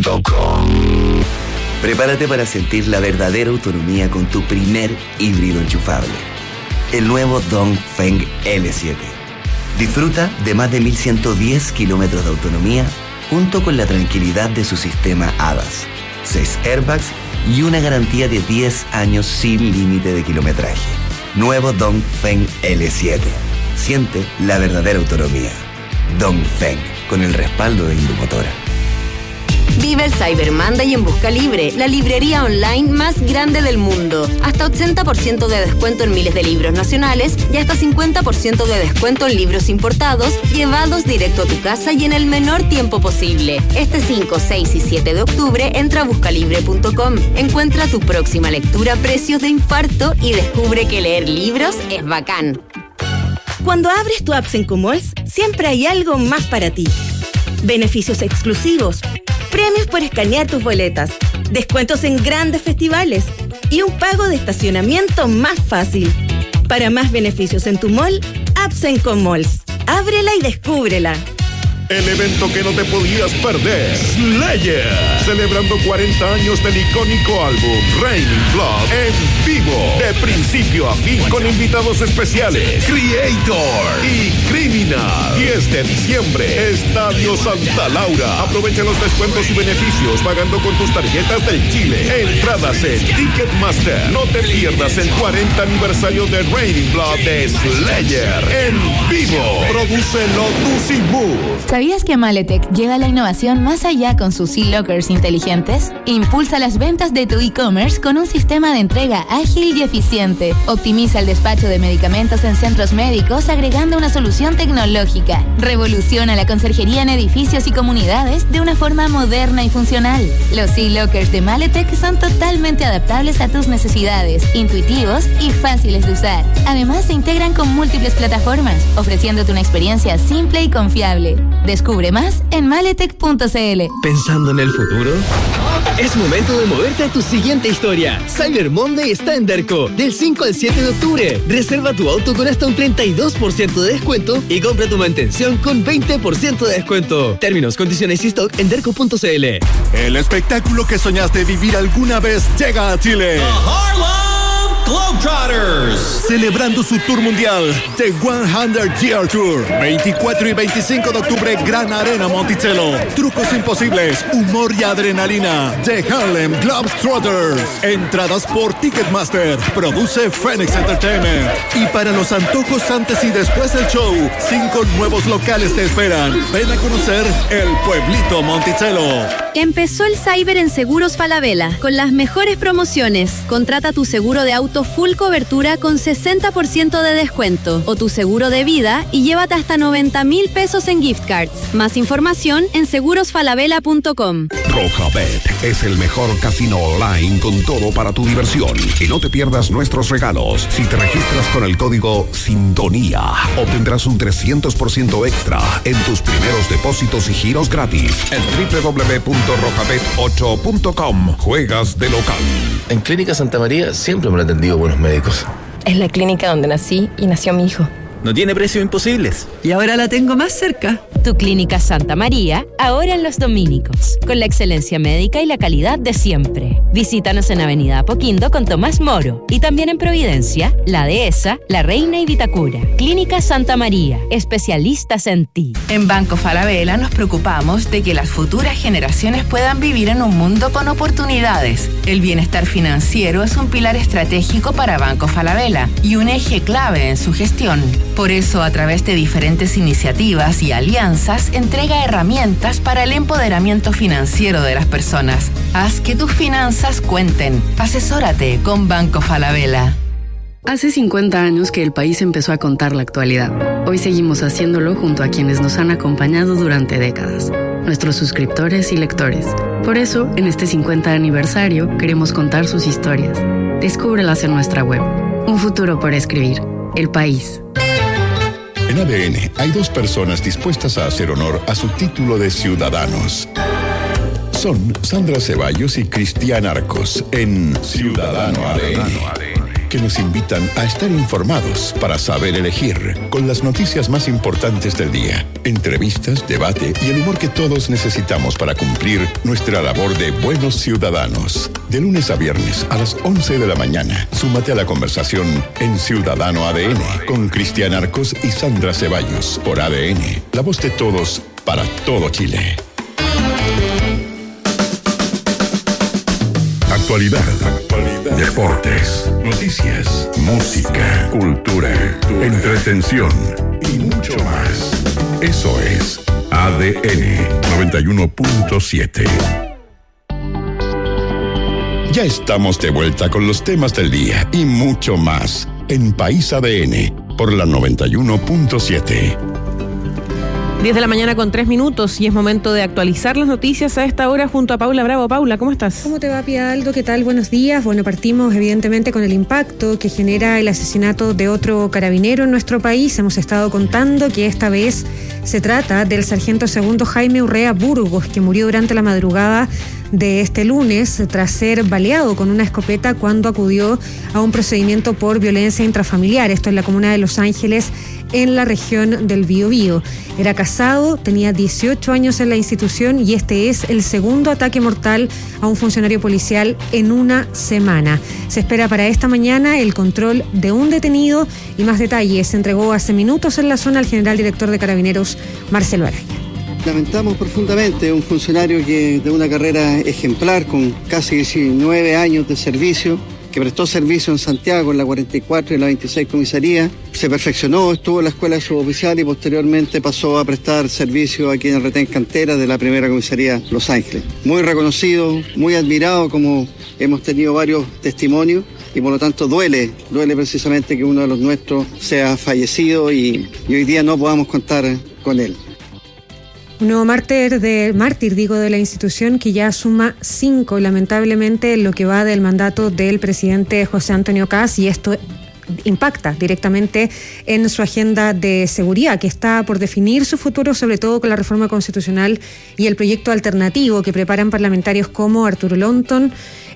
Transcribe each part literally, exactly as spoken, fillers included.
punto com. Prepárate para sentir la verdadera autonomía con tu primer híbrido enchufable. El nuevo Dongfeng L siete. Disfruta de más de mil ciento diez kilómetros de autonomía junto con la tranquilidad de su sistema A D A S, seis airbags y una garantía de diez años sin límite de kilometraje. Nuevo Dongfeng L siete. Siente la verdadera autonomía. Dongfeng, con el respaldo de Indumotora. Vive el Cyber Monday en Busca Libre, la librería online más grande del mundo. Hasta ochenta por ciento de descuento en miles de libros nacionales y hasta cincuenta por ciento de descuento en libros importados, llevados directo a tu casa y en el menor tiempo posible. Este cinco, seis y siete de octubre entra a busca libre punto com. Encuentra tu próxima lectura a precios de infarto y descubre que leer libros es bacán. Cuando abres tu app Senco Malls, siempre hay algo más para ti. Beneficios exclusivos, premios por escanear tus boletas, descuentos en grandes festivales y un pago de estacionamiento más fácil. Para más beneficios en tu mall, App Senco Malls. Ábrela y descúbrela. El evento que no te podías perder, Slayer, celebrando cuarenta años del icónico álbum Raining Blood en vivo, de principio a fin, con invitados especiales, Creator y Criminal. diez de diciembre, Estadio Santa Laura. Aprovecha los descuentos y beneficios pagando con tus tarjetas del Chile. Entradas en Ticketmaster. No te pierdas el cuarenta aniversario de Raining Blood de Slayer en vivo. Prodúcelo Tusimu. ¿Sabías que Maletec lleva la innovación más allá con sus e-lockers inteligentes? Impulsa las ventas de tu e-commerce con un sistema de entrega ágil y eficiente. Optimiza el despacho de medicamentos en centros médicos agregando una solución tecnológica. Revoluciona la conserjería en edificios y comunidades de una forma moderna y funcional. Los e-lockers de Maletec son totalmente adaptables a tus necesidades, intuitivos y fáciles de usar. Además, se integran con múltiples plataformas, ofreciéndote una experiencia simple y confiable. Descubre más en maletec punto c l. ¿Pensando en el futuro? Es momento de moverte a tu siguiente historia. Cyber Monday está en Derco, del cinco al siete de octubre. Reserva tu auto con hasta un treinta y dos por ciento de descuento y compra tu mantención con veinte por ciento de descuento. Términos, condiciones y stock en derco punto c l. El espectáculo que soñaste vivir alguna vez llega a Chile. The Harlem Globetrotters, celebrando su tour mundial, The cien Year Tour, veinticuatro y veinticinco de octubre, Gran Arena Monticello. Trucos imposibles, humor y adrenalina, The Harlem Globetrotters. Entradas por Ticketmaster, produce Phoenix Entertainment. Y para los antojos antes y después del show, cinco nuevos locales te esperan. Ven a conocer el pueblito Monticello. Empezó el Cyber en Seguros Falabella, con las mejores promociones. Contrata tu seguro de auto full cobertura con sesenta por ciento de descuento o tu seguro de vida y llévate hasta noventa mil pesos en gift cards. Más información en seguros falabella punto com. Rojabet es el mejor casino online con todo para tu diversión. Y no te pierdas nuestros regalos. Si te registras con el código Sintonía, obtendrás un trescientos por ciento extra en tus primeros depósitos y giros gratis en doble u doble u doble u punto rojabet ocho punto com. Juegas de local. En Clínica Santa María siempre me han atendido buenos médicos. Es la clínica donde nací y nació mi hijo. No tiene precios imposibles. Y ahora la tengo más cerca. Tu Clínica Santa María, ahora en Los Dominicos, con la excelencia médica y la calidad de siempre. Visítanos en Avenida Apoquindo con Tomás Moro y también en Providencia, La Dehesa, La Reina y Vitacura. Clínica Santa María, especialistas en ti. En Banco Falabella nos preocupamos de que las futuras generaciones puedan vivir en un mundo con oportunidades. El bienestar financiero es un pilar estratégico para Banco Falabella y un eje clave en su gestión. Por eso, a través de diferentes iniciativas y alianzas, entrega herramientas para el empoderamiento financiero de las personas. Haz que tus finanzas cuenten. Asesórate con Banco Falabella. Hace cincuenta años que el país empezó a contar la actualidad. Hoy seguimos haciéndolo junto a quienes nos han acompañado durante décadas, nuestros suscriptores y lectores. Por eso, en este cincuenta aniversario, queremos contar sus historias. Descúbrelas en nuestra web. Un futuro por escribir. El país. En A D N hay dos personas dispuestas a hacer honor a su título de ciudadanos. Son Sandra Ceballos y Cristian Arcos en Ciudadano A D N, que nos invitan a estar informados para saber elegir, con las noticias más importantes del día, entrevistas, debate y el humor que todos necesitamos para cumplir nuestra labor de buenos ciudadanos. De lunes a viernes a las once de la mañana, súmate a la conversación en Ciudadano A D N con Cristian Arcos y Sandra Ceballos por A D N, la voz de todos para todo Chile. Actualidad, actualidad, deportes, noticias, música, cultura, entretención y mucho más. Eso es A D N noventa y uno punto siete. Ya estamos de vuelta con los temas del día y mucho más en País A D N por la noventa y uno punto siete. diez de la mañana con tres minutos y es momento de actualizar las noticias a esta hora junto a Paula Bravo. Paula, ¿cómo estás? ¿Cómo te va, Pia Aldo? ¿Qué tal? Buenos días. Bueno, partimos evidentemente con el impacto que genera el asesinato de otro carabinero en nuestro país. Hemos estado contando que esta vez se trata del sargento segundo Jaime Urrea Burgos, que murió durante la madrugada de este lunes tras ser baleado con una escopeta cuando acudió a un procedimiento por violencia intrafamiliar. Esto en la comuna de Los Ángeles, en la región del Biobío. Era casado, tenía dieciocho años en la institución y este es el segundo ataque mortal a un funcionario policial en una semana. Se espera para esta mañana el control de un detenido y más detalles se entregó hace minutos en la zona al general director de Carabineros, Marcelo Araya. Lamentamos profundamente un funcionario que de una carrera ejemplar con casi diecinueve años de servicio, que prestó servicio en Santiago en la cuarenta y cuatro y la veintiséis comisaría, se perfeccionó, estuvo en la escuela de suboficial y posteriormente pasó a prestar servicio aquí en el retén Cantera de la primera comisaría Los Ángeles. Muy reconocido, muy admirado, como hemos tenido varios testimonios, y por lo tanto duele, duele precisamente que uno de los nuestros sea fallecido y, y hoy día no podamos contar con él. Un nuevo mártir de, mártir, digo, de la institución que ya suma cinco, lamentablemente, en lo que va del mandato del presidente José Antonio Kast, y esto impacta directamente en su agenda de seguridad, que está por definir su futuro, sobre todo con la reforma constitucional y el proyecto alternativo que preparan parlamentarios como Arturo Lonton,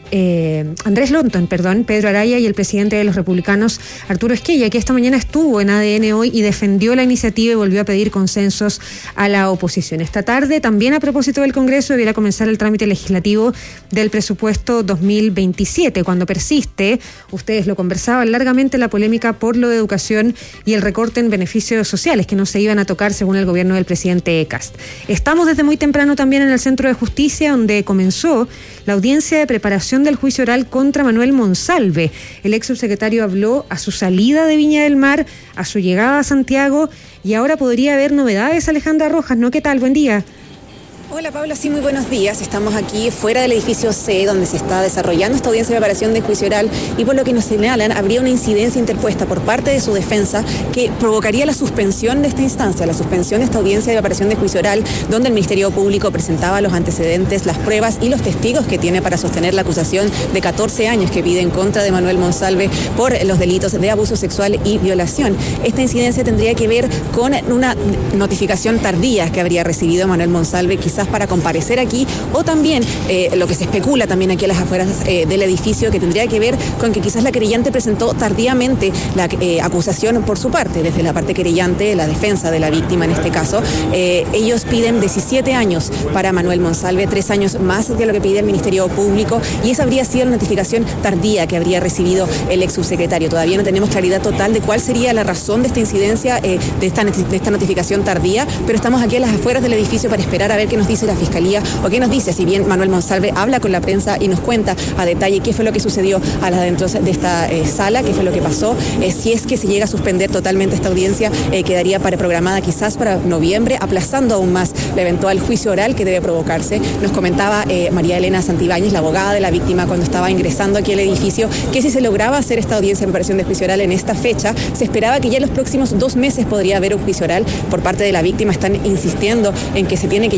Eh, Andrés Lonton, perdón, Pedro Araya y el presidente de los republicanos, Arturo Esquella, que esta mañana estuvo en A D N hoy y defendió la iniciativa y volvió a pedir consensos a la oposición. Esta tarde, también a propósito del Congreso, deberá comenzar el trámite legislativo del presupuesto dos mil veintisiete, cuando persiste, ustedes lo conversaban largamente, la polémica por lo de educación y el recorte en beneficios sociales que no se iban a tocar según el gobierno del presidente Kast. Estamos desde muy temprano también en el Centro de Justicia, donde comenzó la audiencia de preparación del juicio oral contra Manuel Monsalve. El ex subsecretario habló a su salida de Viña del Mar, a su llegada a Santiago, y ahora podría haber novedades. Alejandra Rojas, ¿no? ¿Qué tal? Buen día. Hola Paula, sí, muy buenos días. Estamos aquí fuera del edificio C, donde se está desarrollando esta audiencia de preparación de juicio oral, y por lo que nos señalan, habría una incidencia interpuesta por parte de su defensa que provocaría la suspensión de esta instancia, la suspensión de esta audiencia de preparación de juicio oral, donde el Ministerio Público presentaba los antecedentes, las pruebas y los testigos que tiene para sostener la acusación de catorce años que pide en contra de Manuel Monsalve por los delitos de abuso sexual y violación. Esta incidencia tendría que ver con una notificación tardía que habría recibido Manuel Monsalve, quizás para comparecer aquí, o también eh, lo que se especula también aquí a las afueras eh, del edificio, que tendría que ver con que quizás la querellante presentó tardíamente la eh, acusación por su parte, desde la parte querellante, la defensa de la víctima en este caso. Eh, ellos piden diecisiete años para Manuel Monsalve, tres años más de lo que pide el Ministerio Público, y esa habría sido la notificación tardía que habría recibido el ex subsecretario. Todavía no tenemos claridad total de cuál sería la razón de esta incidencia, eh, de, esta, de esta notificación tardía, pero estamos aquí a las afueras del edificio para esperar a ver qué nos dice la Fiscalía o qué nos dice, si bien Manuel Monsalve habla con la prensa y nos cuenta a detalle qué fue lo que sucedió a las adentro de esta eh, sala, qué fue lo que pasó, eh, si es que se llega a suspender totalmente esta audiencia, eh, quedaría para programada quizás para noviembre, aplazando aún más la eventual juicio oral que debe provocarse. Nos comentaba eh, María Elena Santibáñez, la abogada de la víctima, cuando estaba ingresando aquí al edificio, que si se lograba hacer esta audiencia de preparación de juicio oral en esta fecha, se esperaba que ya en los próximos dos meses podría haber un juicio oral por parte de la víctima. Están insistiendo en que se tiene que llegar a un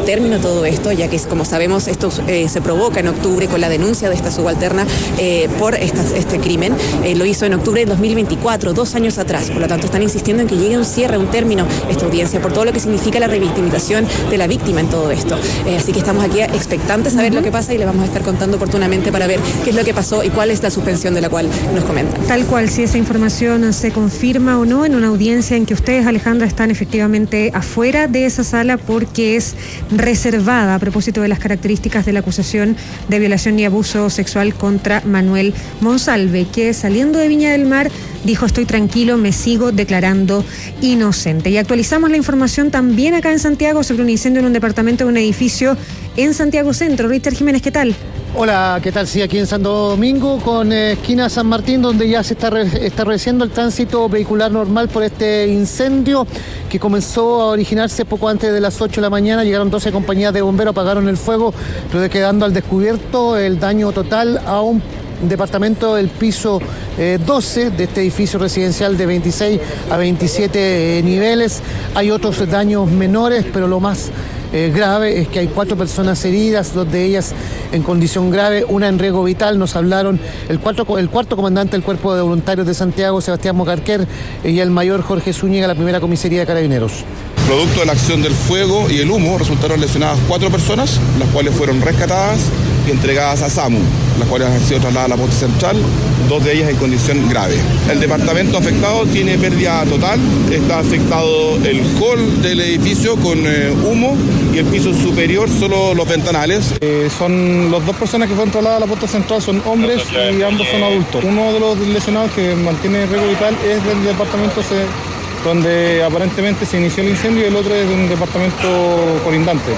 término a todo esto, ya que, como sabemos, esto eh, se provoca en octubre con la denuncia de esta subalterna eh, por esta, este crimen. Eh, lo hizo en octubre de dos mil veinticuatro, dos años atrás. Por lo tanto, están insistiendo en que llegue a un cierre, a un término esta audiencia, por todo lo que significa la revictimización de la víctima en todo esto. Eh, así que estamos aquí expectantes a ver uh-huh. lo que pasa y le vamos a estar contando oportunamente para ver qué es lo que pasó y cuál es la suspensión de la cual nos comentan. Tal cual, si esa información se confirma o no en una audiencia en que ustedes, Alejandra, están efectivamente afuera de esa sala porque es reservada a propósito de las características de la acusación de violación y abuso sexual contra Manuel Monsalve, que saliendo de Viña del Mar dijo: estoy tranquilo, me sigo declarando inocente. Y actualizamos la información también acá en Santiago sobre un incendio en un departamento de un edificio en Santiago Centro. Richard Jiménez, ¿qué tal? Hola, ¿qué tal? Sí, aquí en Santo Domingo, con eh, esquina San Martín, donde ya se está re- estableciendo el tránsito vehicular normal por este incendio que comenzó a originarse poco antes de las ocho de la mañana. Llegaron doce compañías de bomberos, apagaron el fuego, pero quedando al descubierto el daño total a un departamento del piso eh, doce de este edificio residencial de veintiséis a veintisiete eh, niveles. Hay otros daños menores, pero lo más Eh, grave es que hay cuatro personas heridas, dos de ellas en condición grave, una en riesgo vital. Nos hablaron el, cuatro, el cuarto comandante del Cuerpo de Voluntarios de Santiago, Sebastián Mocarquer, y el mayor Jorge Zúñiga, la primera comisaría de Carabineros. Producto de la acción del fuego y el humo resultaron lesionadas cuatro personas, las cuales fueron rescatadas y entregadas a SAMU, las cuales han sido trasladadas a la posta central, dos de ellas en condición grave. El departamento afectado tiene pérdida total, está afectado el hall del edificio con eh, humo y el piso superior solo los ventanales. Eh, son las dos personas que fueron trasladadas a la posta central, son hombres y ambos son adultos. Uno de los lesionados que mantiene riesgo vital es del departamento C, donde aparentemente se inició el incendio, y el otro es de un departamento colindante.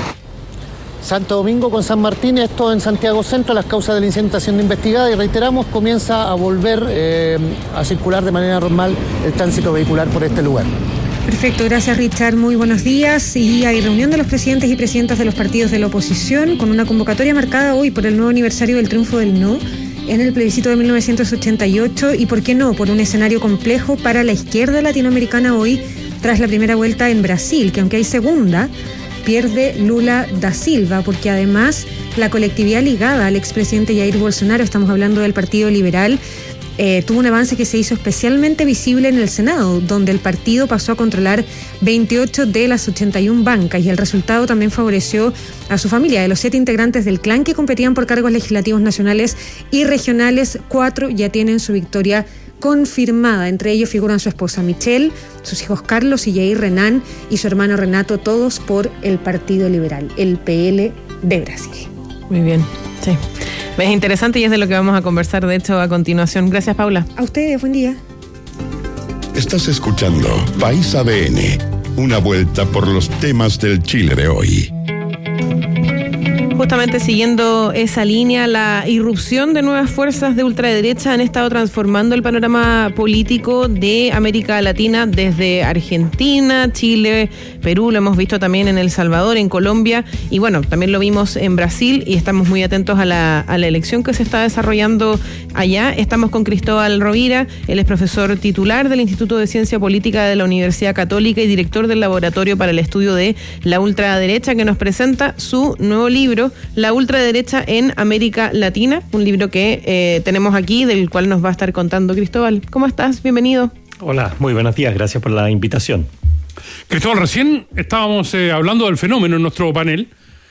Santo Domingo con San Martín, esto en Santiago Centro. Las causas del incendio están siendo investigadas y reiteramos, comienza a volver eh, a circular de manera normal el tránsito vehicular por este lugar. Perfecto, gracias Richard, muy buenos días. Y hay reunión de los presidentes y presidentas de los partidos de la oposición con una convocatoria marcada hoy por el nuevo aniversario del triunfo del no en el plebiscito de mil novecientos ochenta y ocho y, ¿por qué no?, por un escenario complejo para la izquierda latinoamericana hoy tras la primera vuelta en Brasil, que aunque hay segunda, pierde Lula da Silva, porque además la colectividad ligada al expresidente Jair Bolsonaro, estamos hablando del Partido Liberal, eh, tuvo un avance que se hizo especialmente visible en el Senado, donde el partido pasó a controlar veintiocho de las ochenta y una bancas, y el resultado también favoreció a su familia. De los siete integrantes del clan que competían por cargos legislativos nacionales y regionales, cuatro ya tienen su victoria confirmada. Entre ellos figuran su esposa Michelle, sus hijos Carlos y Jair Renan y su hermano Renato, todos por el Partido Liberal, el P L de Brasil. Muy bien, sí. Es interesante y es de lo que vamos a conversar, de hecho, a continuación. Gracias, Paula. A ustedes, buen día. Estás escuchando País A D N, una vuelta por los temas del Chile de hoy. Justamente siguiendo esa línea, la irrupción de nuevas fuerzas de ultraderecha han estado transformando el panorama político de América Latina, desde Argentina, Chile, Perú, lo hemos visto también en El Salvador, en Colombia, y bueno, también lo vimos en Brasil, y estamos muy atentos a la, a la elección que se está desarrollando allá. Estamos con Cristóbal Rovira, él es profesor titular del Instituto de Ciencia Política de la Universidad Católica y director del Laboratorio para el Estudio de la Ultraderecha, que nos presenta su nuevo libro, La ultraderecha en América Latina, un libro que eh, tenemos aquí, del cual nos va a estar contando Cristóbal. ¿Cómo estás? Bienvenido. Hola, muy buenos días, gracias por la invitación. Cristóbal, recién estábamos eh, hablando del fenómeno en nuestro panel,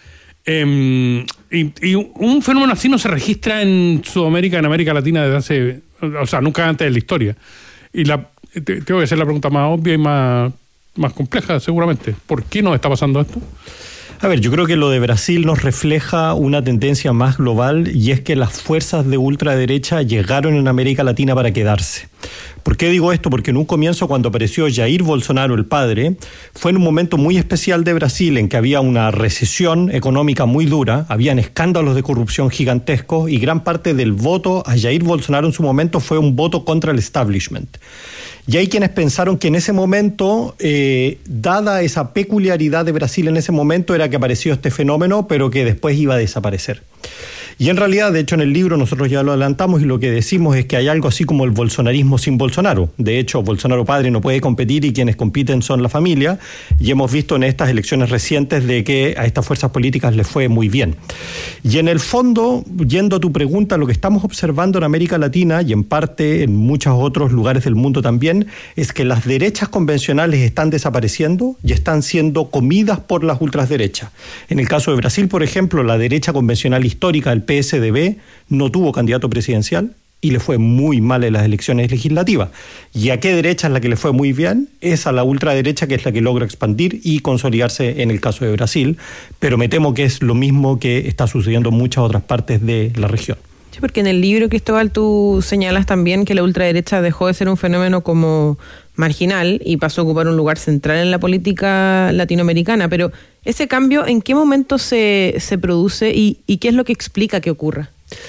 eh, y, y un fenómeno así no se registra en Sudamérica, en América Latina desde hace, o sea, nunca antes de la historia. Y la, te, tengo que hacer la pregunta más obvia y más, más compleja, seguramente. ¿Por qué nos está pasando esto? A ver, yo creo que lo de Brasil nos refleja una tendencia más global, y es que las fuerzas de ultraderecha llegaron en América Latina para quedarse. ¿Por qué digo esto? Porque en un comienzo, cuando apareció Jair Bolsonaro, el padre, fue en un momento muy especial de Brasil, en que había una recesión económica muy dura, habían escándalos de corrupción gigantescos, y gran parte del voto a Jair Bolsonaro en su momento fue un voto contra el establishment. Y hay quienes pensaron que en ese momento, eh, dada esa peculiaridad de Brasil en ese momento, era que apareció este fenómeno, pero que después iba a desaparecer. Y en realidad, de hecho, en el libro nosotros ya lo adelantamos y lo que decimos es que hay algo así como el bolsonarismo sin Bolsonaro. De hecho, Bolsonaro padre no puede competir y quienes compiten son la familia, y hemos visto en estas elecciones recientes de que a estas fuerzas políticas les fue muy bien. Y en el fondo, yendo a tu pregunta, lo que estamos observando en América Latina y en parte en muchos otros lugares del mundo también, es que las derechas convencionales están desapareciendo y están siendo comidas por las ultraderechas. En el caso de Brasil, por ejemplo, la derecha convencional histórica, el P S D B, no tuvo candidato presidencial y le fue muy mal en las elecciones legislativas. ¿Y a qué derecha es la que le fue muy bien? Es a la ultraderecha, que es la que logra expandir y consolidarse en el caso de Brasil, pero me temo que es lo mismo que está sucediendo en muchas otras partes de la región. Sí, porque en el libro, Cristóbal, tú señalas también que la ultraderecha dejó de ser un fenómeno como marginal y pasó a ocupar un lugar central en la política latinoamericana, pero ese cambio, ¿en qué momento se, se produce y, y qué es lo que explica que ocurra?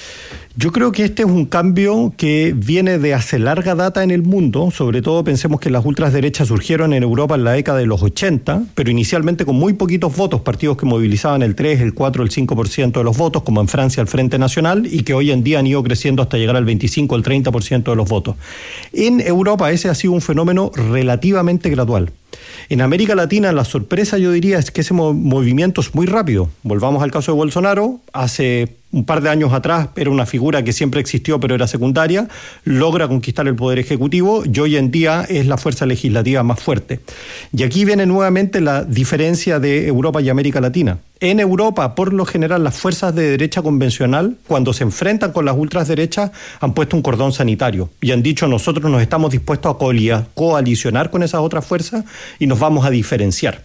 Yo creo que este es un cambio que viene de hace larga data en el mundo. Sobre todo pensemos que las ultraderechas surgieron en Europa en la década de los ochenta, pero inicialmente con muy poquitos votos, partidos que movilizaban el tres, el cuatro, el cinco por ciento de los votos, como en Francia el Frente Nacional, y que hoy en día han ido creciendo hasta llegar al veinticinco, el treinta por ciento de los votos. En Europa ese ha sido un fenómeno relativamente gradual. En América Latina la sorpresa, yo diría, es que ese movimiento es muy rápido. Volvamos al caso de Bolsonaro. Hace un par de años atrás era una figura que siempre existió pero era secundaria, logra conquistar el poder ejecutivo y hoy en día es la fuerza legislativa más fuerte. Y aquí viene nuevamente la diferencia de Europa y América Latina. En Europa, por lo general, las fuerzas de derecha convencional, cuando se enfrentan con las ultraderechas, han puesto un cordón sanitario y han dicho: nosotros nos estamos dispuestos a coalicionar con esas otras fuerzas y nos vamos a diferenciar.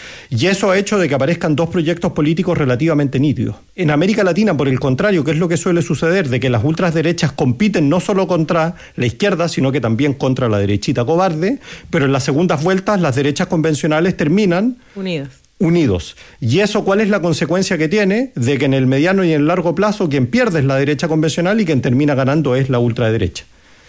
Y eso ha hecho de que aparezcan dos proyectos políticos relativamente nítidos. En América Latina, por el contrario, ¿qué es lo que suele suceder? De que las ultraderechas compiten no solo contra la izquierda, sino que también contra la derechita cobarde, pero en las segundas vueltas las derechas convencionales terminan unidas. unidos. ¿Y eso cuál es la consecuencia que tiene? De que en el mediano y en el largo plazo quien pierde es la derecha convencional y quien termina ganando es la ultraderecha.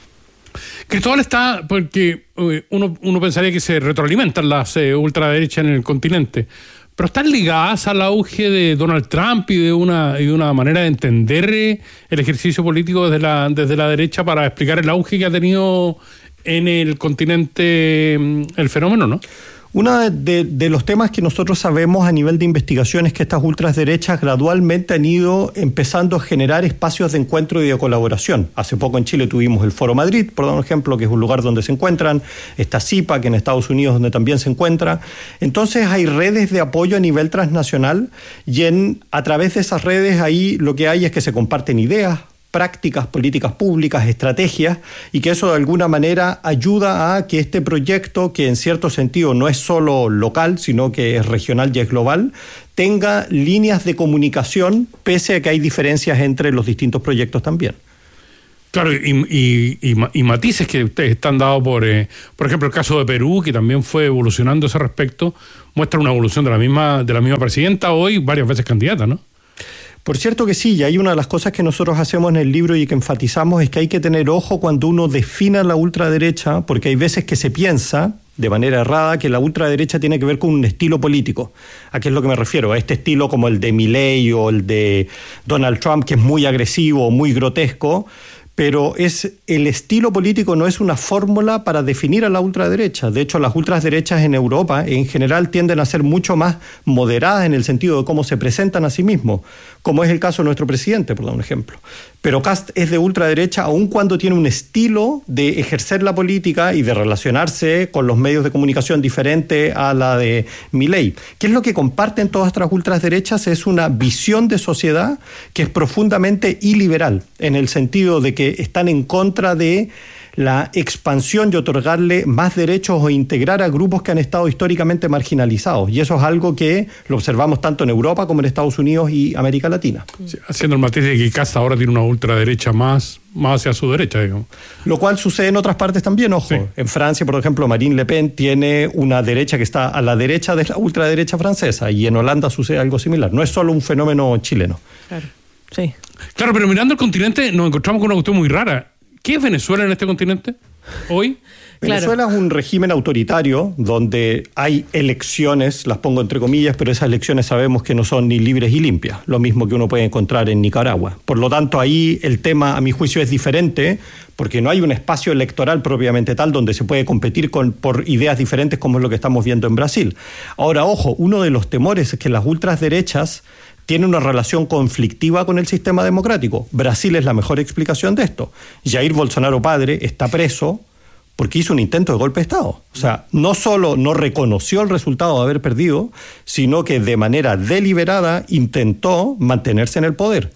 Cristóbal, está, porque uno, uno pensaría que se retroalimentan las eh, ultraderechas en el continente, pero están ligadas al auge de Donald Trump y de una, y de una manera de entender eh, el ejercicio político desde la, desde la derecha para explicar el auge que ha tenido en el continente el fenómeno, ¿no? Uno de, de los temas que nosotros sabemos a nivel de investigación es que estas ultraderechas gradualmente han ido empezando a generar espacios de encuentro y de colaboración. Hace poco en Chile tuvimos el Foro Madrid, por dar un ejemplo, que es un lugar donde se encuentran. Está CIPA, que en Estados Unidos donde también se encuentra. Entonces hay redes de apoyo a nivel transnacional y en, a través de esas redes ahí lo que hay es que se comparten ideas, prácticas, políticas públicas, estrategias, y que eso de alguna manera ayuda a que este proyecto, que en cierto sentido no es solo local, sino que es regional y es global, tenga líneas de comunicación, pese a que hay diferencias entre los distintos proyectos también. Claro, y, y, y, y matices que están dados por, eh, por ejemplo, el caso de Perú, que también fue evolucionando a ese respecto, muestra una evolución de la misma, de la misma presidenta, hoy varias veces candidata, ¿no? Por cierto que sí, y hay una de las cosas que nosotros hacemos en el libro y que enfatizamos es que hay que tener ojo cuando uno defina la ultraderecha, porque hay veces que se piensa de manera errada que la ultraderecha tiene que ver con un estilo político. ¿A qué es lo que me refiero? A este estilo como el de Milei o el de Donald Trump, que es muy agresivo, muy grotesco, pero es el estilo político no es una fórmula para definir a la ultraderecha. De hecho, las ultraderechas en Europa en general tienden a ser mucho más moderadas en el sentido de cómo se presentan a sí mismos, como es el caso de nuestro presidente, por dar un ejemplo. Pero Kast es de ultraderecha aun cuando tiene un estilo de ejercer la política y de relacionarse con los medios de comunicación diferente a la de Milei. ¿Qué es lo que comparten todas estas ultraderechas? Es una visión de sociedad que es profundamente iliberal, en el sentido de que están en contra de la expansión y otorgarle más derechos o integrar a grupos que han estado históricamente marginalizados. Y eso es algo que lo observamos tanto en Europa como en Estados Unidos y América Latina. Sí, haciendo el matiz de que Kast ahora tiene una ultraderecha más, más hacia su derecha, digamos. Lo cual sucede en otras partes también, ojo. Sí. En Francia, por ejemplo, Marine Le Pen tiene una derecha que está a la derecha de la ultraderecha francesa, y en Holanda sucede algo similar. No es solo un fenómeno chileno. Claro, sí. Claro, pero mirando el continente nos encontramos con una cuestión muy rara. ¿Qué es Venezuela en este continente? hoy. Venezuela claro. es un régimen autoritario donde hay elecciones, las pongo entre comillas, pero esas elecciones sabemos que no son ni libres y limpias, lo mismo que uno puede encontrar en Nicaragua. Por lo tanto, ahí el tema, a mi juicio, es diferente, porque no hay un espacio electoral propiamente tal donde se puede competir con, por ideas diferentes como es lo que estamos viendo en Brasil. Ahora, ojo, uno de los temores es que las ultraderechas tienen una relación conflictiva con el sistema democrático. Brasil es la mejor explicación de esto. Jair Bolsonaro padre está preso porque hizo un intento de golpe de Estado. O sea, no solo no reconoció el resultado de haber perdido, sino que de manera deliberada intentó mantenerse en el poder.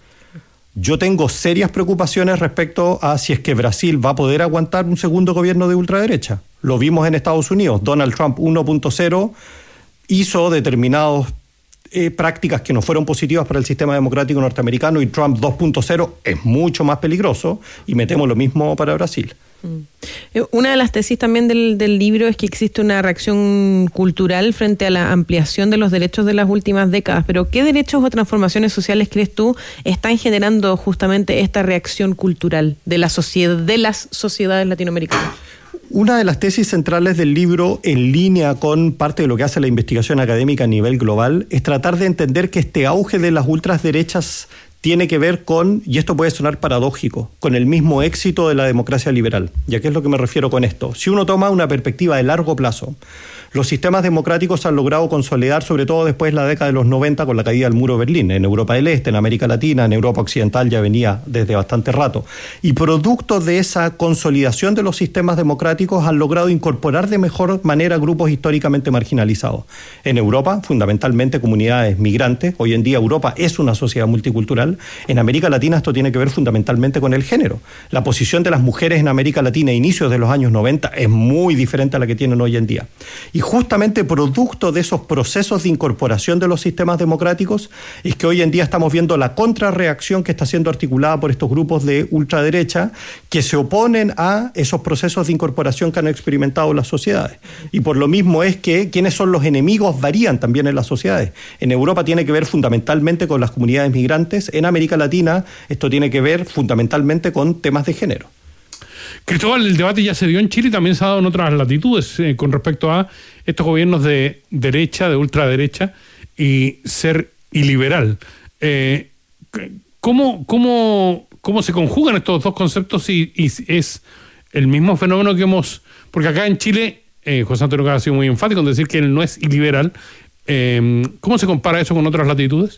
Yo tengo serias preocupaciones respecto a si es que Brasil va a poder aguantar un segundo gobierno de ultraderecha. Lo vimos en Estados Unidos. Donald Trump uno punto cero hizo determinadas eh, prácticas que no fueron positivas para el sistema democrático norteamericano, y Trump dos punto cero es mucho más peligroso, y me temo lo mismo para Brasil. Una de las tesis también del, del libro es que existe una reacción cultural frente a la ampliación de los derechos de las últimas décadas, pero ¿qué derechos o transformaciones sociales crees tú están generando justamente esta reacción cultural de la sociedad, de las sociedades latinoamericanas? Una de las tesis centrales del libro, en línea con parte de lo que hace la investigación académica a nivel global, es tratar de entender que este auge de las ultraderechas tiene que ver con, y esto puede sonar paradójico, con el mismo éxito de la democracia liberal. ¿Y a qué es lo que me refiero con esto? Si uno toma una perspectiva de largo plazo, los sistemas democráticos han logrado consolidar, sobre todo después de la década de los noventa, con la caída del muro de Berlín, en Europa del Este, en América Latina, en Europa Occidental ya venía desde bastante rato. Y producto de esa consolidación de los sistemas democráticos han logrado incorporar de mejor manera grupos históricamente marginalizados. En Europa, fundamentalmente comunidades migrantes. Hoy en día Europa es una sociedad multicultural. En América Latina esto tiene que ver fundamentalmente con el género. La posición de las mujeres en América Latina a inicios de los años noventa es muy diferente a la que tienen hoy en día. Y justamente producto de esos procesos de incorporación de los sistemas democráticos es que hoy en día estamos viendo la contrarreacción que está siendo articulada por estos grupos de ultraderecha que se oponen a esos procesos de incorporación que han experimentado las sociedades. Y por lo mismo es que quienes son los enemigos varían también en las sociedades. En Europa tiene que ver fundamentalmente con las comunidades migrantes, en América Latina esto tiene que ver fundamentalmente con temas de género. Cristóbal, el debate ya se dio en Chile y también se ha dado en otras latitudes eh, con respecto a estos gobiernos de derecha, de ultraderecha y ser iliberal. Eh, ¿cómo, cómo, ¿Cómo se conjugan estos dos conceptos y, y es el mismo fenómeno que hemos... Porque acá en Chile, eh, José Antonio Caz ha sido muy enfático en decir que él no es iliberal. Eh, ¿Cómo se compara eso con otras latitudes?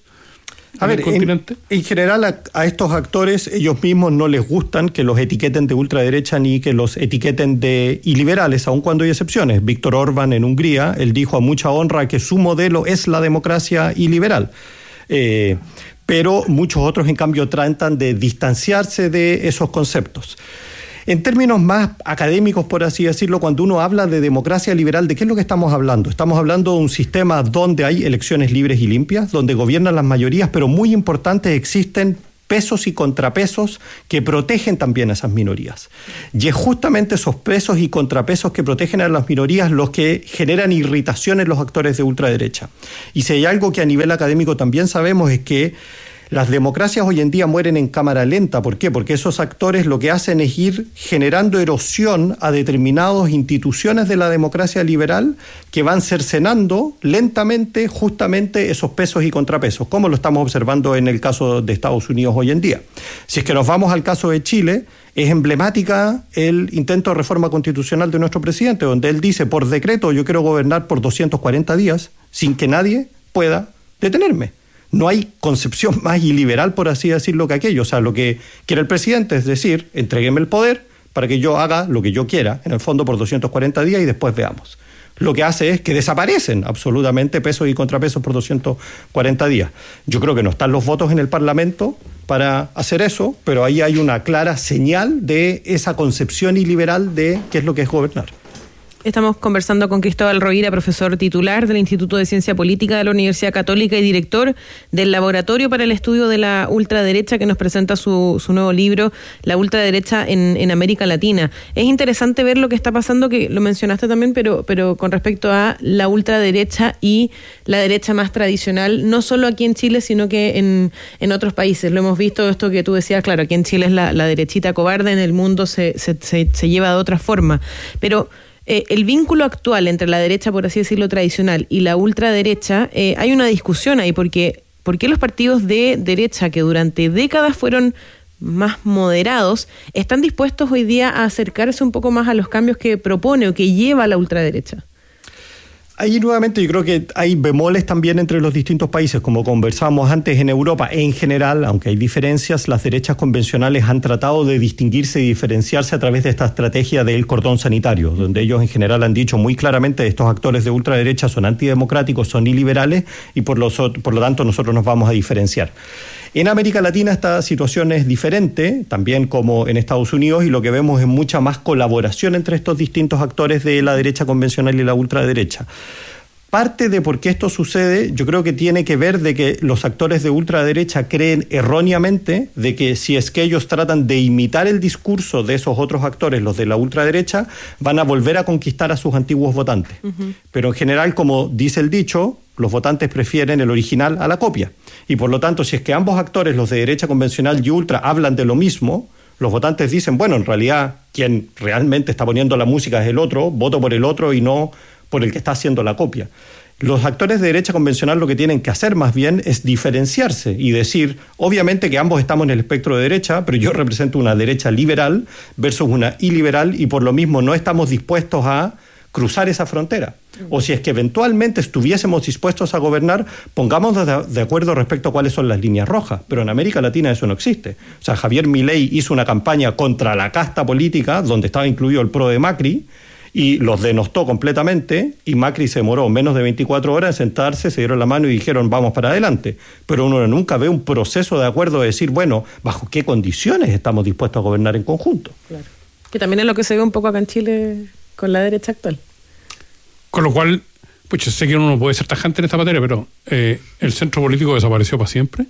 A ver, en, en general a, a estos actores ellos mismos no les gustan que los etiqueten de ultraderecha ni que los etiqueten de iliberales, aun cuando hay excepciones. Víctor Orbán en Hungría, él dijo a mucha honra que su modelo es la democracia iliberal. Eh, pero muchos otros en cambio tratan de distanciarse de esos conceptos. En términos más académicos, por así decirlo, cuando uno habla de democracia liberal, ¿de qué es lo que estamos hablando? Estamos hablando de un sistema donde hay elecciones libres y limpias, donde gobiernan las mayorías, pero muy importante, existen pesos y contrapesos que protegen también a esas minorías. Y es justamente esos pesos y contrapesos que protegen a las minorías los que generan irritación en los actores de ultraderecha. Y si hay algo que a nivel académico también sabemos es que las democracias hoy en día mueren en cámara lenta. ¿Por qué? Porque esos actores lo que hacen es ir generando erosión a determinadas instituciones de la democracia liberal que van cercenando lentamente justamente esos pesos y contrapesos, como lo estamos observando en el caso de Estados Unidos hoy en día. Si es que nos vamos al caso de Chile, es emblemática el intento de reforma constitucional de nuestro presidente, donde él dice por decreto yo quiero gobernar por doscientos cuarenta días sin que nadie pueda detenerme. No hay concepción más iliberal, por así decirlo, que aquello. O sea, lo que quiere el presidente es decir, entrégueme el poder para que yo haga lo que yo quiera, en el fondo por doscientos cuarenta días y después veamos. Lo que hace es que desaparecen absolutamente pesos y contrapesos por doscientos cuarenta días. Yo creo que no están los votos en el Parlamento para hacer eso, pero ahí hay una clara señal de esa concepción iliberal de qué es lo que es gobernar. Estamos conversando con Cristóbal Rovira, profesor titular del Instituto de Ciencia Política de la Universidad Católica y director del Laboratorio para el Estudio de la Ultraderecha, que nos presenta su, su nuevo libro, La Ultraderecha en, en América Latina. Es interesante ver lo que está pasando, que lo mencionaste también, pero, pero con respecto a la ultraderecha y la derecha más tradicional, no solo aquí en Chile, sino que en, en otros países. Lo hemos visto, esto que tú decías, claro, aquí en Chile es la, la derechita cobarde, en el mundo se, se, se, se lleva de otra forma. Pero Eh, el vínculo actual entre la derecha, por así decirlo, tradicional y la ultraderecha, eh, hay una discusión ahí, porque ¿por qué los partidos de derecha, que durante décadas fueron más moderados, están dispuestos hoy día a acercarse un poco más a los cambios que propone o que lleva la ultraderecha? Ahí nuevamente yo creo que hay bemoles también entre los distintos países, como conversábamos antes. En Europa en general, aunque hay diferencias, las derechas convencionales han tratado de distinguirse y diferenciarse a través de esta estrategia del cordón sanitario, donde ellos en general han dicho muy claramente estos actores de ultraderecha son antidemocráticos, son iliberales y por lo, por lo tanto nosotros nos vamos a diferenciar. En América Latina esta situación es diferente, también como en Estados Unidos, y lo que vemos es mucha más colaboración entre estos distintos actores de la derecha convencional y la ultraderecha. Parte de por qué esto sucede, yo creo que tiene que ver de que los actores de ultraderecha creen erróneamente de que si es que ellos tratan de imitar el discurso de esos otros actores, los de la ultraderecha, van a volver a conquistar a sus antiguos votantes. Uh-huh. Pero en general, como dice el dicho, los votantes prefieren el original a la copia. Y por lo tanto, si es que ambos actores, los de derecha convencional y ultra, hablan de lo mismo, los votantes dicen, bueno, en realidad quien realmente está poniendo la música es el otro, voto por el otro y no por el que está haciendo la copia. Los actores de derecha convencional lo que tienen que hacer más bien es diferenciarse y decir, obviamente que ambos estamos en el espectro de derecha, pero yo represento una derecha liberal versus una iliberal y por lo mismo no estamos dispuestos a cruzar esa frontera. O si es que eventualmente estuviésemos dispuestos a gobernar, pongamos de, de acuerdo respecto a cuáles son las líneas rojas. Pero en América Latina eso no existe. O sea, Javier Milei hizo una campaña contra la casta política, donde estaba incluido el pro de Macri, y los denostó completamente, y Macri se demoró menos de veinticuatro horas en sentarse, se dieron la mano y dijeron vamos para adelante. Pero uno nunca ve un proceso de acuerdo de decir, bueno, ¿bajo qué condiciones estamos dispuestos a gobernar en conjunto? Claro. Que también es lo que se ve un poco acá en Chile con la derecha actual. Con lo cual, pues yo sé que uno no puede ser tajante en esta materia, pero eh, ¿el centro político desapareció para siempre?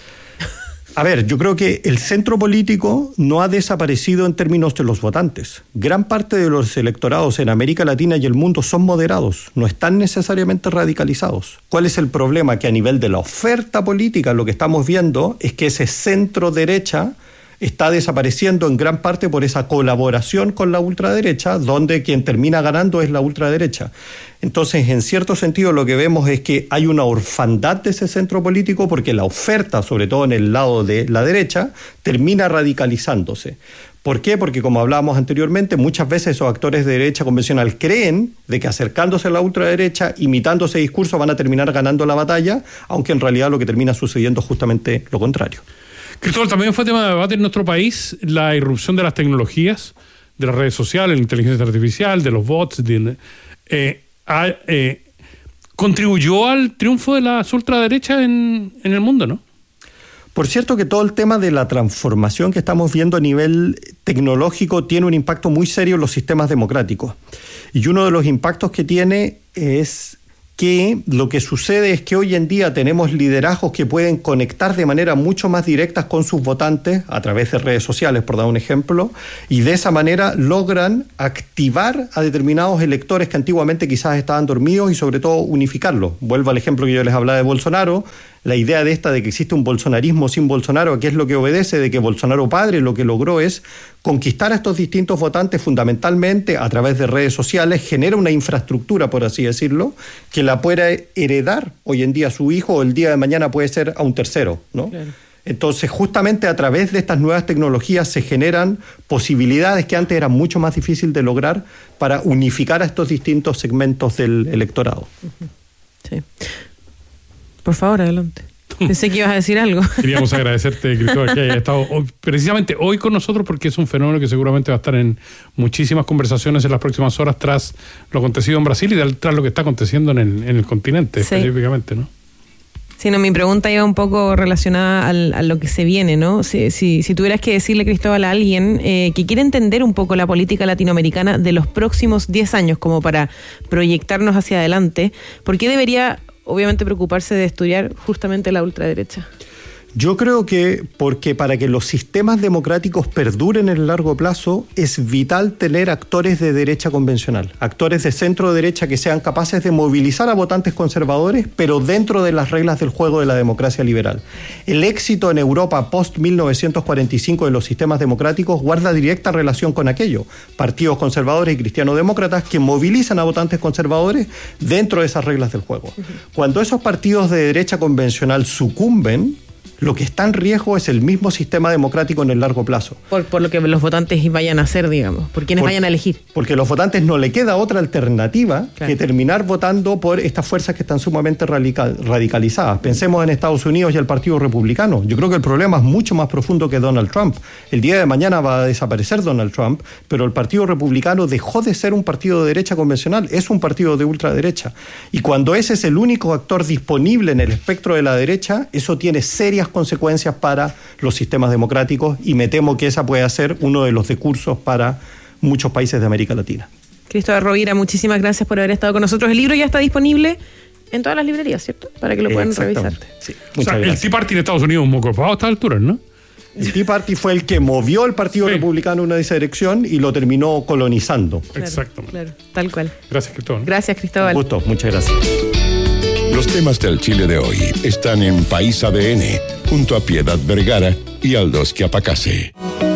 A ver, yo creo que el centro político no ha desaparecido en términos de los votantes. Gran parte de los electorados en América Latina y el mundo son moderados, no están necesariamente radicalizados. ¿Cuál es el problema? Que a nivel de la oferta política lo que estamos viendo es que ese centro derecha está desapareciendo en gran parte por esa colaboración con la ultraderecha, donde quien termina ganando es la ultraderecha. Entonces, en cierto sentido, lo que vemos es que hay una orfandad de ese centro político porque la oferta, sobre todo en el lado de la derecha, termina radicalizándose. ¿Por qué? Porque, como hablábamos anteriormente, muchas veces esos actores de derecha convencional creen de que acercándose a la ultraderecha, imitando ese discurso, van a terminar ganando la batalla, aunque en realidad lo que termina sucediendo es justamente lo contrario. Cristóbal, también fue tema de debate en nuestro país la irrupción de las tecnologías, de las redes sociales, la inteligencia artificial, de los bots. De, eh, a, eh, contribuyó al triunfo de la ultraderecha en, en el mundo, ¿no? Por cierto que todo el tema de la transformación que estamos viendo a nivel tecnológico tiene un impacto muy serio en los sistemas democráticos. Y uno de los impactos que tiene es que lo que sucede es que hoy en día tenemos liderazgos que pueden conectar de manera mucho más directa con sus votantes a través de redes sociales, por dar un ejemplo, y de esa manera logran activar a determinados electores que antiguamente quizás estaban dormidos y sobre todo unificarlos. Vuelvo al ejemplo que yo les hablaba de Bolsonaro. La idea de esta de que existe un bolsonarismo sin Bolsonaro, ¿a qué es lo que obedece? De que Bolsonaro padre lo que logró es conquistar a estos distintos votantes fundamentalmente a través de redes sociales, genera una infraestructura, por así decirlo, que la pueda heredar hoy en día a su hijo o el día de mañana puede ser a un tercero, ¿no? Claro. Entonces, justamente a través de estas nuevas tecnologías se generan posibilidades que antes eran mucho más difíciles de lograr para unificar a estos distintos segmentos del electorado. Sí. Por favor, adelante. Pensé que ibas a decir algo. Queríamos agradecerte, Cristóbal, que haya estado hoy, precisamente hoy con nosotros, porque es un fenómeno que seguramente va a estar en muchísimas conversaciones en las próximas horas tras lo acontecido en Brasil y tras lo que está aconteciendo en el, en el continente, sí. Específicamente, ¿no? Sí, no, mi pregunta iba un poco relacionada al, a lo que se viene, ¿no? Si, si, si tuvieras que decirle, Cristóbal, a alguien eh, que quiere entender un poco la política latinoamericana de los próximos diez años, como para proyectarnos hacia adelante, ¿por qué debería, obviamente, preocuparse de estudiar justamente la ultraderecha? Yo creo que porque para que los sistemas democráticos perduren en el largo plazo es vital tener actores de derecha convencional, actores de centro derecha que sean capaces de movilizar a votantes conservadores, pero dentro de las reglas del juego de la democracia liberal. El éxito en Europa post mil novecientos cuarenta y cinco de los sistemas democráticos guarda directa relación con aquello. Partidos conservadores y cristiano-demócratas que movilizan a votantes conservadores dentro de esas reglas del juego. Cuando esos partidos de derecha convencional sucumben, lo que está en riesgo es el mismo sistema democrático en el largo plazo. Por, por lo que los votantes vayan a hacer, digamos, por quienes por, vayan a elegir. Porque a los votantes no le queda otra alternativa claro. que terminar votando por estas fuerzas que están sumamente radical, radicalizadas. Pensemos en Estados Unidos y el Partido Republicano. Yo creo que el problema es mucho más profundo que Donald Trump. El día de mañana va a desaparecer Donald Trump, pero el Partido Republicano dejó de ser un partido de derecha convencional, es un partido de ultraderecha. Y cuando ese es el único actor disponible en el espectro de la derecha, eso tiene serias consecuencias para los sistemas democráticos y me temo que esa puede ser uno de los discursos para muchos países de América Latina. Cristóbal Rovira, muchísimas gracias por haber estado con nosotros. El libro ya está disponible en todas las librerías, ¿cierto? Para que lo puedan revisar. Sí, o sea, el Tea Party en Estados Unidos es un moco pavo a esta altura, ¿no? El Tea Party fue el que movió el Partido sí. Republicano en una dirección y lo terminó colonizando. Claro, exactamente. Claro, tal cual. Gracias, Cristóbal. Gracias, Cristóbal. Un gusto, muchas gracias. Los temas del Chile de hoy están en País A D N, junto a Piedad Vergara y Aldos Quiapacase.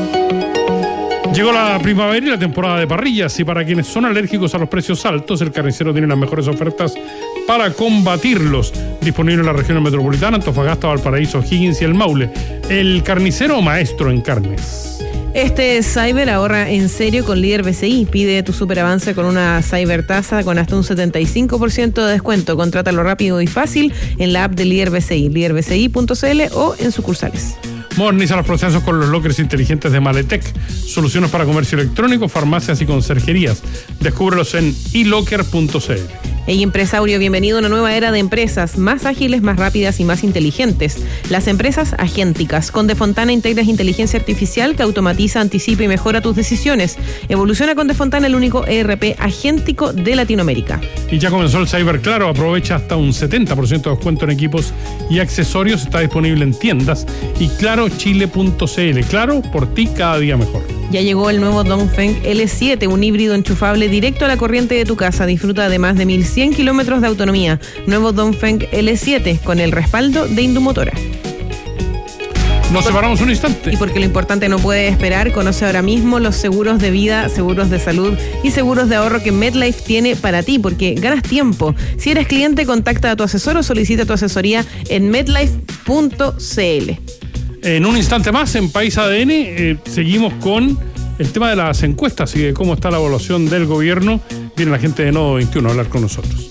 Llegó la primavera y la temporada de parrillas, y para quienes son alérgicos a los precios altos, el Carnicero tiene las mejores ofertas para combatirlos. Disponible en la región metropolitana, Antofagasta, Valparaíso, Higgins y el Maule. El Carnicero, maestro en carnes. Este Cyber ahorra en serio con Líder B C I. Pide tu superavance con una Cyber tasa con hasta un setenta y cinco por ciento de descuento. Contrátalo rápido y fácil en la app de Líder B C I, líder b c i punto c l o en sucursales. Moderniza los procesos con los lockers inteligentes de Maletec. Soluciones para comercio electrónico, farmacias y conserjerías. Descúbrelos en i locker punto c l. Hey empresario, bienvenido a una nueva era de empresas más ágiles, más rápidas y más inteligentes. Las empresas agénticas. Con Defontana integras inteligencia artificial que automatiza, anticipa y mejora tus decisiones. Evoluciona con Defontana, el único E R P agéntico de Latinoamérica. Y ya comenzó el Cyber Claro. Aprovecha hasta un setenta por ciento de descuento en equipos y accesorios. Está disponible en tiendas y claro chile punto c l. Claro, por ti cada día mejor. Ya llegó el nuevo Dongfeng L siete, un híbrido enchufable directo a la corriente de tu casa. Disfruta de más de mil cien kilómetros de autonomía. Nuevo Dongfeng L siete con el respaldo de Indumotora. Nos separamos un instante. Y porque lo importante no puede esperar, conoce ahora mismo los seguros de vida, seguros de salud y seguros de ahorro que MetLife tiene para ti, porque ganas tiempo. Si eres cliente, contacta a tu asesor o solicita tu asesoría en metlife punto c l. En un instante más, en País A D N, eh, seguimos con el tema de las encuestas y de cómo está la evaluación del gobierno. Viene la gente de Nodo veintiuno a hablar con nosotros.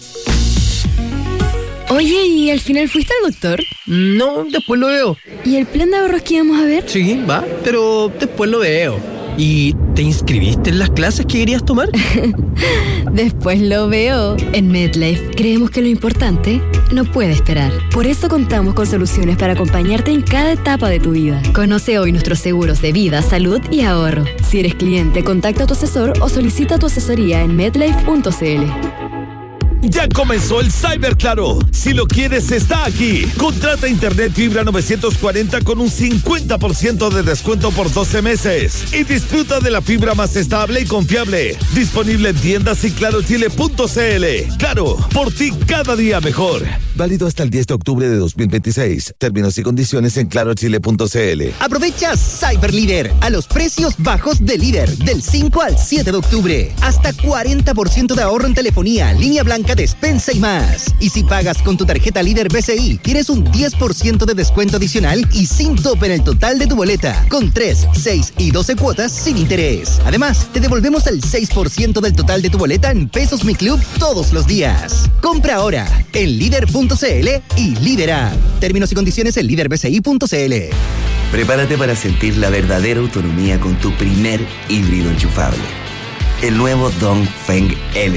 Oye, ¿y al final fuiste al doctor? No, después lo veo. ¿Y el plan de ahorros que íbamos a ver? Sí, va, pero después lo veo. ¿Y te inscribiste en las clases que querías tomar? Después lo veo. En MetLife creemos que lo importante no puede esperar. Por eso contamos con soluciones para acompañarte en cada etapa de tu vida. Conoce hoy nuestros seguros de vida, salud y ahorro. Si eres cliente, contacta a tu asesor o solicita tu asesoría en metlife punto c l. Ya comenzó el Cyber Claro. Si lo quieres, está aquí. Contrata internet fibra novecientos cuarenta con un cincuenta por ciento de descuento por doce meses. Y disfruta de la fibra más estable y confiable. Disponible en tiendas y claro chile punto c l. Claro, por ti cada día mejor. Válido hasta el diez de octubre de dos mil veintiséis. Términos y condiciones en claro chile punto c l. Aprovecha Cyber Líder a los precios bajos de Líder del cinco al siete de octubre. Hasta cuarenta por ciento de ahorro en telefonía, línea blanca, despensa y más. Y si pagas con tu tarjeta Líder B C I, tienes un diez por ciento de descuento adicional y sin tope en el total de tu boleta, con tres, seis y doce cuotas sin interés. Además, te devolvemos el seis por ciento del total de tu boleta en Pesos Mi Club todos los días. Compra ahora en líder punto c l y Líder App. Términos y condiciones en líder b c i punto c l. Prepárate para sentir la verdadera autonomía con tu primer híbrido enchufable. El nuevo Dongfeng L